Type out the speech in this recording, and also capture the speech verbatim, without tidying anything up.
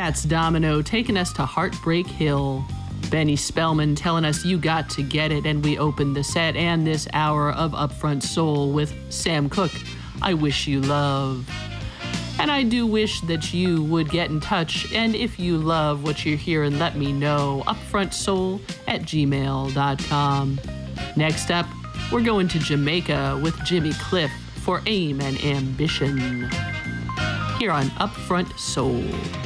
Fats Domino taking us to Heartbreak Hill. Benny Spellman telling us you got to get it, and we opened the set and this hour of Upfront Soul with Sam Cooke, I Wish You Love. And I do wish that you would get in touch, and if you love what you're hearing, let me know. upfrontsoul at gmail dot com. Next up, we're going to Jamaica with Jimmy Cliff for Aim and Ambition. Here on Upfront Soul.